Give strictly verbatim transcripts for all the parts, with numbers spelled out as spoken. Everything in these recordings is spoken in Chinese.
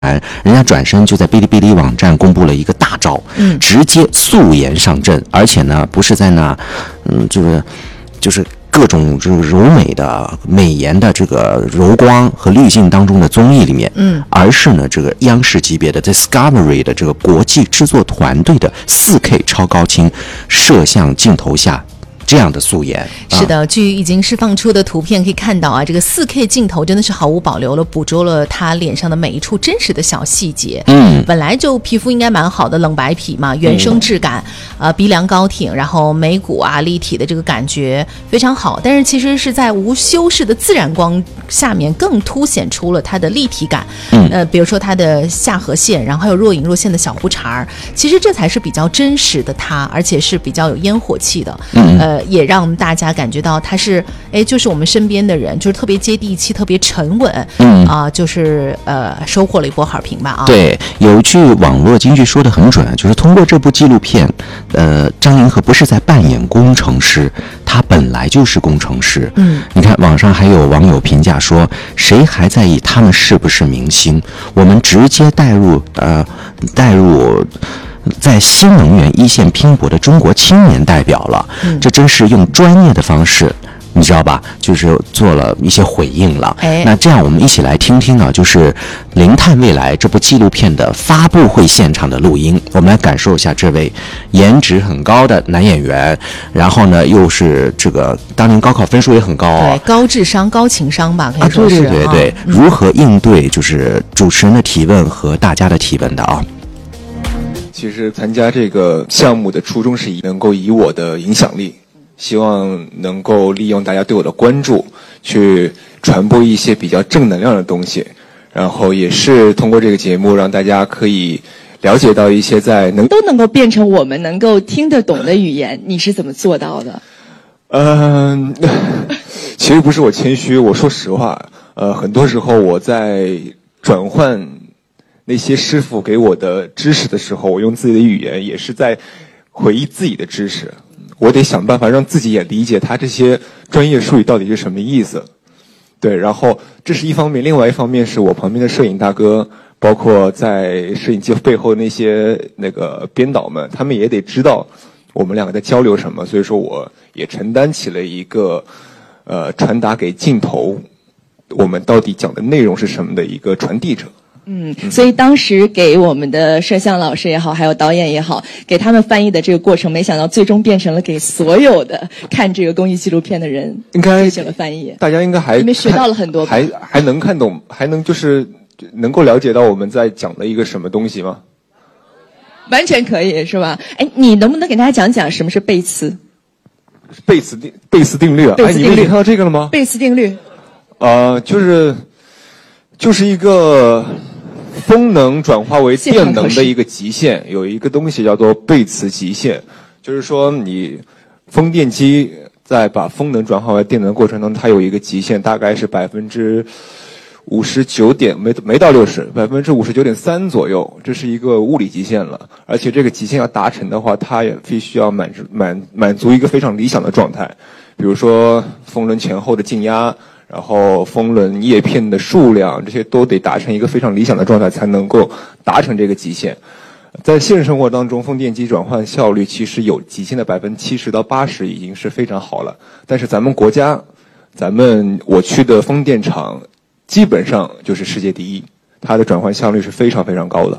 人家转身就在哔哩哔哩网站公布了一个大招，嗯，直接素颜上阵，而且呢，不是在那，嗯，就是就是各种就是柔美的美颜的这个柔光和滤镜当中的综艺里面，嗯，而是呢这个央视级别的 Discovery 的这个国际制作团队的 四K 超高清摄像镜头下。这样的素颜是的，据已经释放出的图片可以看到啊，这个 四K 镜头真的是毫无保留了捕捉了他脸上的每一处真实的小细节。嗯，本来就皮肤应该蛮好的冷白皮嘛，原生质感，嗯、呃鼻梁高挺，然后眉骨啊立体的这个感觉非常好，但是其实是在无修饰的自然光下面更凸显出了它的立体感。嗯，呃，比如说它的下颌线，然后还有若隐若现的小胡茬，其实这才是比较真实的他，而且是比较有烟火气的。嗯，呃。也让大家感觉到他是哎，就是我们身边的人，就是特别接地气，特别沉稳。嗯啊、呃，就是呃，收获了一波好评吧啊。 对，有一句网络金句说得很准，就是通过这部纪录片，呃，张凌赫不是在扮演工程师，他本来就是工程师。嗯，你看网上还有网友评价说，谁还在意他们是不是明星？我们直接带入呃，带入。在新能源一线拼搏的中国青年代表了，嗯、这真是用专业的方式，你知道吧？就是做了一些回应了。哎，那这样我们一起来听听啊，就是《零碳未来》这部纪录片的发布会现场的录音，我们来感受一下这位颜值很高的男演员，然后呢又是这个当年高考分数也很高啊， 对，高智商、高情商吧，可以说是。 啊、对对对对，嗯、如何应对就是主持人的提问和大家的提问的啊？ 其实参加这个项目的初衷是能够以我的影响力，希望能够利用大家对我的关注，去传播一些比较正能量的东西，然后也是通过这个节目让大家可以了解到一些在能都能够变成我们能够听得懂的语言，你是怎么做到的？ 嗯、呃，其实不是我谦虚，我说实话，呃，很多时候我在转换那些师傅给我的知识的时候，我用自己的语言也是在回忆自己的知识，我得想办法让自己也理解他这些专业术语到底是什么意思。对，然后这是一方面，另外一方面是我旁边的摄影大哥，包括在摄影机背后那些那个编导们，他们也得知道我们两个在交流什么，所以说我也承担起了一个呃传达给镜头我们到底讲的内容是什么的一个传递者。 嗯，所以当时给我们的摄像老师也好，还有导演也好，给他们翻译的这个过程，没想到最终变成了给所有的看这个公益纪录片的人应该进行了翻译。 大家应该还你们学到了很多， 还还能看懂，还能就是能够了解到我们在讲的一个什么东西吗？ 完全可以，是吧？哎，你能不能给大家讲讲什么是贝茨？ 贝茨定贝茨定律啊！哎，你们看到这个了吗？ 贝茨定律， 呃，就是就是一个风能转化为电能的一个极限，有一个东西叫做贝茨极限，就是说你风电机在把风能转化为电能的过程中，它有一个极限，大概是百分之五十九点没没到六十，百分之五十九点三左右，这是一个物理极限了。而且这个极限要达成的话，它也必须要满满满足一个非常理想的状态，比如说风轮前后的静压。然后风轮叶片的数量，这些都得达成一个非常理想的状态，才能够达成这个极限。在现实生活当中，风电机转换效率其实有极限的百分之七十到八十，已经是非常好了。但是咱们国家，咱们我去的风电场，基本上就是世界第一，它的转换效率是非常非常高的。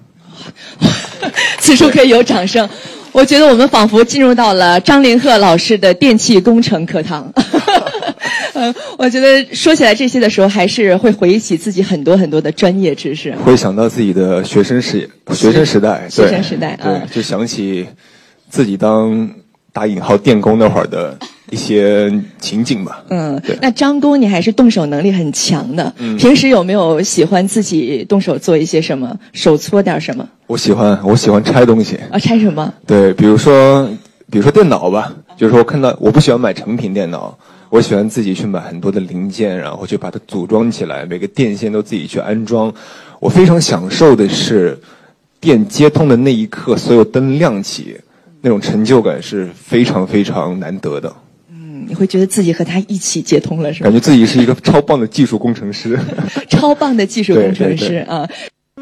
此处可以有掌声。我觉得我们仿佛进入到了张凌赫老师的电气工程课堂。呃，我觉得说起来这些的时候，还是会回忆起自己很多很多的专业知识， 会想到自己的学生时学生时代， 学生时代， 对， 嗯， 就想起自己当打引号电工那会儿的一些情景吧。 嗯，那张工你还是动手能力很强的，嗯，平时有没有喜欢自己动手做一些什么，手搓点什么？ 我喜欢，我喜欢拆东西。 啊，拆什么？ 对，比如说，比如说电脑吧，就是说我看到，我不喜欢买成品电脑。我喜欢自己去买很多的零件，然后去把它组装起来，每个电线都自己去安装。我非常享受的是电接通的那一刻，所有灯亮起，那种成就感是非常非常难得的。 嗯，你会觉得自己和他一起接通了，是吧？ 感觉自己是一个超棒的技术工程师， 超棒的技术工程师啊。